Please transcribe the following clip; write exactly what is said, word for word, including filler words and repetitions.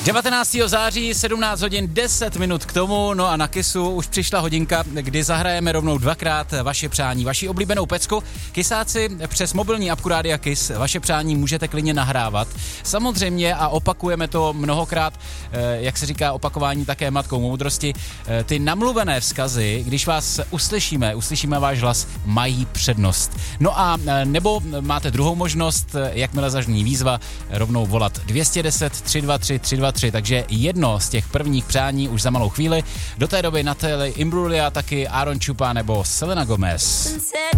devatenáctého září, sedmnáct hodin deset minut k tomu, no a na Kissu už přišla hodinka, kdy zahrajeme rovnou dvakrát vaše přání, vaši oblíbenou pecku. Kisáci přes mobilní apku Rádia Kiss vaše přání můžete klidně nahrávat. Samozřejmě a opakujeme to mnohokrát, jak se říká, opakování také matkou moudrosti. Ty namluvené vzkazy, když vás uslyšíme, uslyšíme váš hlas, mají přednost. No a nebo máte druhou možnost, jakmile zažní výzva, rovnou volat dvě stě deset, tři dva tři, tři dva tři, takže jedno z těch prvních přání už za malou chvíli. Do té doby Natalie Imbruglia, taky Aaron Chupa nebo Selena Gomez.